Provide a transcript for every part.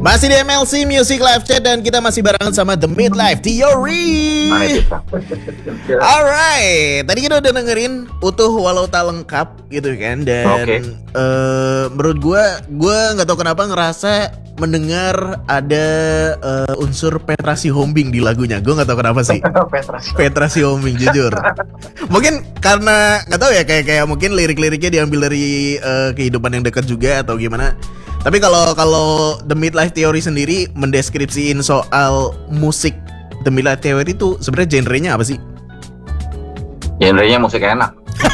Masih di MLC Music Live Chat dan kita masih barengan sama The Midlife Theory. Alright, tadi kita udah dengerin Utuh Walau Tak Lengkap gitu kan. Dan menurut gue gak tahu kenapa ngerasa mendengar ada unsur Petra Sihombing di lagunya. Gue gak tahu kenapa sih. Petra Sihombing jujur. Mungkin karena gak tahu ya, kayak mungkin lirik-liriknya diambil dari kehidupan yang dekat juga atau gimana. Tapi kalau The Midlife Theory sendiri mendeskripsiin soal musik The Midlife Theory itu sebenarnya genrenya apa sih? Genrenya musik enak.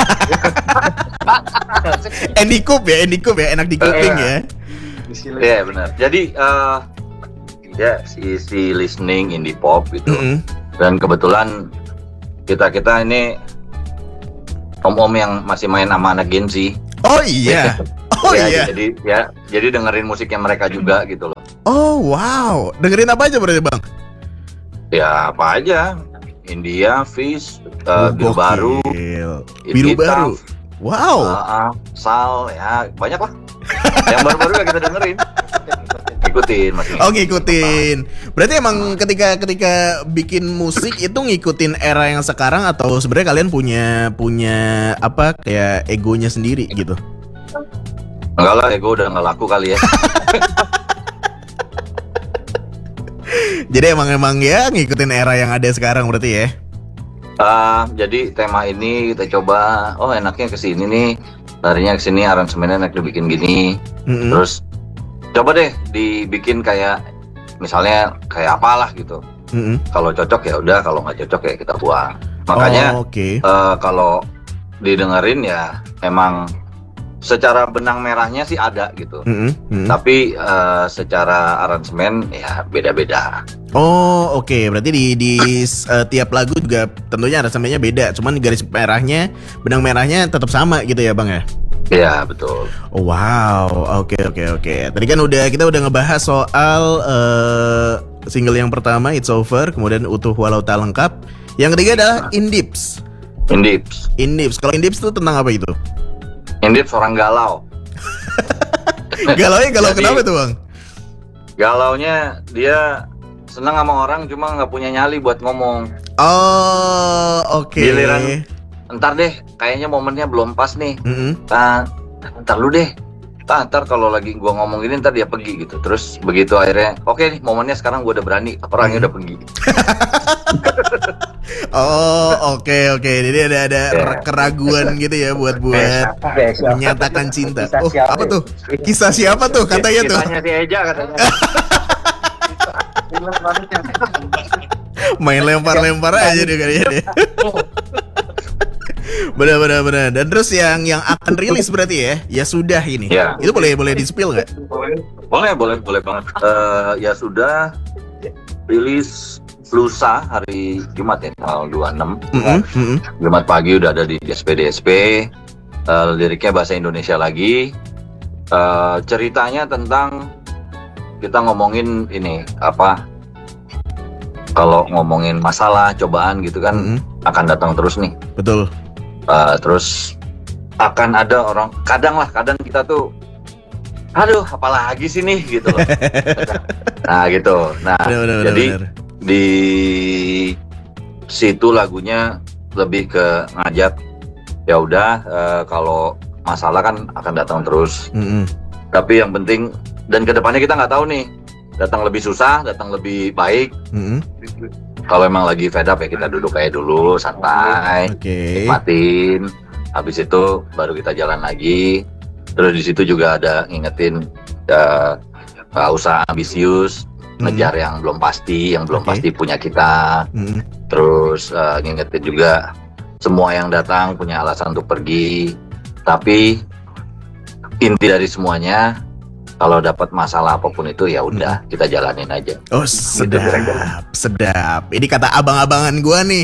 Andy Coop ya, enak di kuping ya. Iya benar. Jadi ya si listening indie pop gitu. Dan kebetulan kita ini om-om yang masih main sama anak Gen Z. Oh iya. Oh ya, iya. Jadi dengerin musiknya mereka juga gitu loh. Oh wow. Dengerin apa aja berarti Bang? Ya apa aja. India, Fish, Biru Baru, Biru Baru. Wow. Sal ya banyak lah. Yang baru-baru ya kita dengerin. Ngikutin masih. Oh ngikutin. Berarti emang ketika bikin musik itu ngikutin era yang sekarang atau sebenarnya kalian punya apa kayak egonya sendiri gitu? Enggak lah, ego udah nggak laku kali ya. Jadi emang ya ngikutin era yang ada sekarang berarti ya? Jadi tema ini kita coba, enaknya kesini nih, larinya kesini, aransemennya enak dibikin gini. Terus coba deh dibikin kayak misalnya kayak apalah gitu. Kalau cocok ya udah, kalau nggak cocok ya kita buang. Makanya kalau didengerin ya emang secara benang merahnya sih ada gitu. Tapi secara aransemen ya beda-beda. Oh oke. Berarti di tiap lagu juga tentunya aransemennya beda. Cuman garis merahnya, benang merahnya tetap sama gitu ya Bang ya? Iya betul. Oh, wow. Oke. Tadi kan kita udah ngebahas soal single yang pertama It's Over, kemudian Utuh Walau Tak Lengkap. Yang ketiga adalah Indips. Kalau Indips itu tentang apa itu? Indips orang galau. Galau kenapa tuh Bang? Galaunya dia senang sama orang cuma nggak punya nyali buat ngomong. Oh oke. Giliran ntar deh, kayaknya momennya belum pas nih. Ntar lu deh. Ntar kalau lagi gua ngomong gini ntar dia pergi gitu. Terus begitu akhirnya, oke nih momennya sekarang gua udah berani, orangnya udah pergi. Oh oke. Jadi ada keraguan gitu ya buat menyatakan cinta. Oh apa tuh? Kisah siapa tuh katanya tuh? Kisahnya si Eja katanya. Main lempar aja deh kayaknya deh. Benar. Dan terus yang akan rilis berarti ya sudah ini. Ya. Itu boleh di spill nggak? Boleh banget. Ya sudah rilis lusa hari Jumat ya tanggal 26. Jumat pagi udah ada di DSP. Liriknya bahasa Indonesia lagi. Ceritanya tentang kita ngomongin ini apa? Kalau ngomongin masalah, cobaan gitu kan akan datang terus nih. Betul. Terus akan ada orang kadang kita tuh aduh apalagi sih nih gitu loh. Nah gitu. Bener. Di situ lagunya lebih ke ngajak ya udah kalau masalah kan akan datang terus. Tapi yang penting dan kedepannya kita nggak tahu nih datang lebih susah, datang lebih baik. Kalau emang lagi fed up ya kita duduk kayak dulu santai, nikmatin. Habis itu baru kita jalan lagi. Terus di situ juga ada ngingetin nggak usah ambisius, ngejar yang belum pasti, pasti punya kita. Terus ngingetin juga semua yang datang punya alasan untuk pergi. Tapi inti dari semuanya kalau dapat masalah apapun itu ya udah kita jalanin aja. Oh sedap. Ini kata abang-abangan gua nih.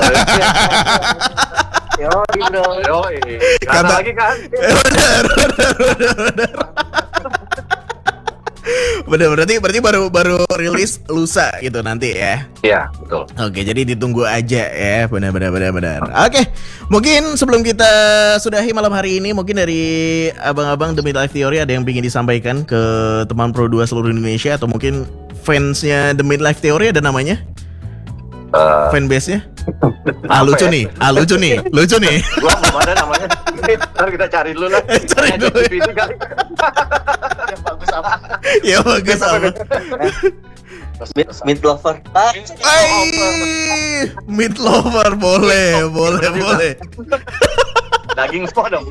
Kata lagi kan. berarti baru rilis lusa gitu nanti ya. Iya, betul. Oke, jadi ditunggu aja ya. Benar. Oke, mungkin sebelum kita sudahi malam hari ini, mungkin dari abang-abang The Midlife Theory ada yang ingin disampaikan ke teman Pro 2 seluruh Indonesia, atau mungkin fansnya The Midlife Theory ada namanya? Fanbase-nya? Lucu nih. Gua belum ada namanya. Ntar kita cari dulu lah. Cari dulu. Yang bagus apa? Meat lover. Meat lover boleh. Daging semua dong.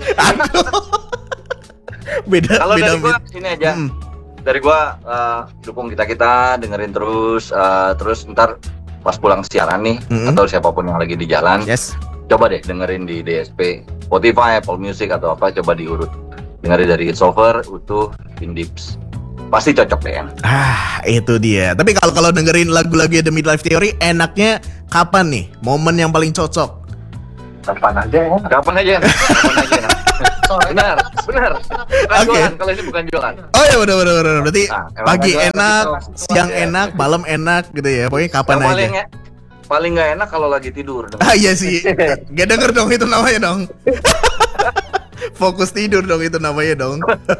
Beda. Kalau dari gua sini aja. Dari gua dukung kita dengerin terus ntar pas pulang siaran nih, atau siapapun yang lagi di jalan, coba deh dengerin di DSP, Spotify, Apple Music atau apa, coba diurut. Dengerin dari It's Over, Utuh, Indips. Pasti cocok deh kan. Itu dia. Tapi kalau dengerin lagu-lagu The Midlife Theory, enaknya kapan nih? Momen yang paling cocok? Kapan aja. Benar. Oke. Kalau ini bukan jualan. Oh ya, benar. Berarti pagi enak, siang enak, malam enak gitu ya. Pokoknya kapan aja. Paling nggak enak kalau lagi tidur. Iya sih. Gak denger dong itu namanya dong. Fokus tidur dong itu namanya dong.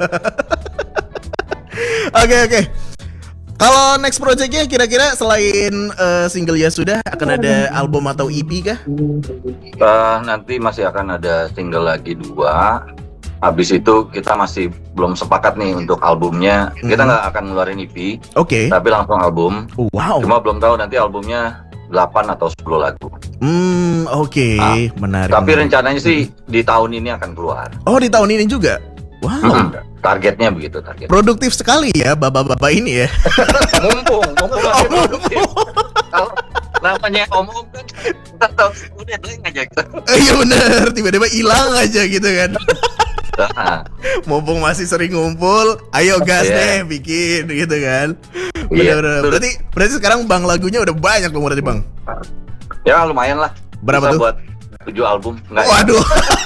Oke. Kalau next projectnya kira-kira selain single ya sudah, akan ada album atau EP kah? Nanti masih akan ada single lagi 2. Habis itu kita masih belum sepakat nih untuk albumnya. Kita nggak akan ngeluarin EP. Oke. Tapi langsung album. Wow. Cuma belum tahu nanti albumnya 8 atau 10 lagu. Oke. Menarik. Tapi rencananya sih di tahun ini akan keluar. Oh, di tahun ini juga? Wow. Targetnya begitu, target. Produktif sekali ya bapak-bapak ini ya. Mumpung produktif. Kalau namanya om kan tahu udah doang aja gitu. Iya benar, tiba-tiba hilang aja gitu kan. Mumpung masih sering ngumpul, ayo gas deh bikin gitu kan. Benar. Berarti sekarang Bang lagunya udah banyak dong berarti Bang. Ya lumayan lah. Berapa tuh? Buat 7 album. Waduh.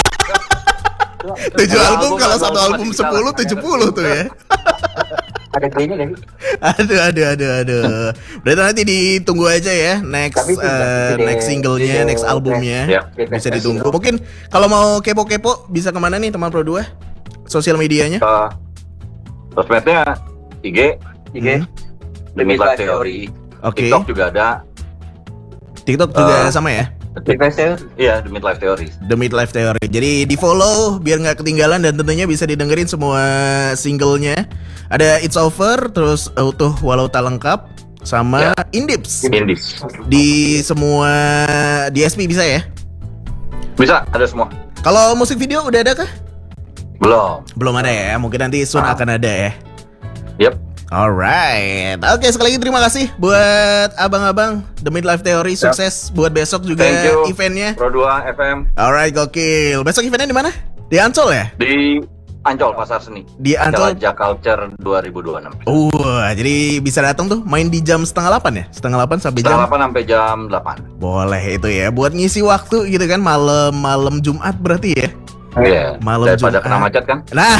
7 album kalau satu album 10 70 tuh ya. Ada kayaknya kan? Aduh. Berarti nanti ditunggu aja ya next singlenya, next albumnya. Bisa ditunggu. Mungkin kalau mau kepo-kepo bisa kemana nih teman Pro 2? Sosial medianya? Sosmednya IG, The Midlife Theory. Oke. TikTok juga ada. TikTok juga sama ya? Iya, The Midlife Theory. The Midlife Theory. Jadi di follow biar nggak ketinggalan, dan tentunya bisa didengerin semua singlenya. Ada It's Over, terus Utuh Walau Tak Lengkap, sama Indips. Di semua DSP bisa ya? Bisa, ada semua. Kalau musik video udah ada kah? Belum ada ya. Mungkin nanti soon akan ada ya. Yep. Alright. Oke, sekali lagi terima kasih buat abang-abang The Midlife Theory. Sukses buat besok juga eventnya. Pro 2 FM. Alright, gokil. Besok eventnya di mana? Di Ancol ya? Di Ancol, Pasar Seni. Di Ancol. Culture 2026. Jadi bisa datang tuh main di jam 7:30 ya? 7:30 sampai jam 7:30 sampai jam 8. Boleh itu ya, buat ngisi waktu gitu kan, malam Jumat berarti ya? Iya, malam daripada Jumat. Kena macet kan? Nah,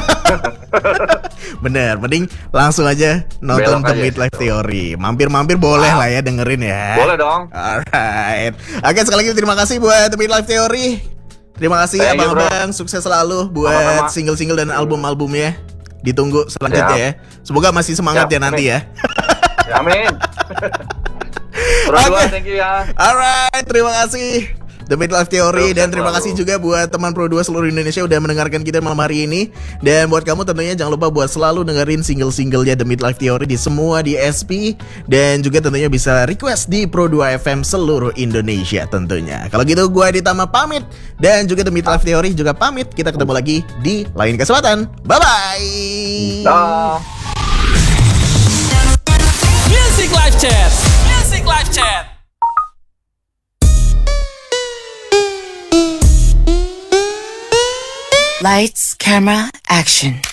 bener, mending langsung aja nonton The Midlife Theory. Mampir-mampir boleh lah ya, dengerin ya. Boleh dong. Alright. Oke, sekali lagi terima kasih buat The Midlife Theory. Terima kasih abang-abang, sukses selalu buat single-single dan album-albumnya. Ditunggu selanjutnya ya. Semoga masih semangat ya nanti ya. Amin. Thank you ya. Alright, terima kasih The Midlife Theory, dan terima kasih juga buat teman Pro 2 seluruh Indonesia udah mendengarkan kita malam hari ini. Dan buat kamu tentunya jangan lupa buat selalu dengerin single-singlenya The Midlife Theory di semua DSP, dan juga tentunya bisa request di Pro 2 FM seluruh Indonesia tentunya. Kalau gitu gue Ditama pamit, dan juga The Midlife Theory juga pamit. Kita ketemu lagi di lain kesempatan. Bye-bye. Music Live Chat. Lights, camera, action.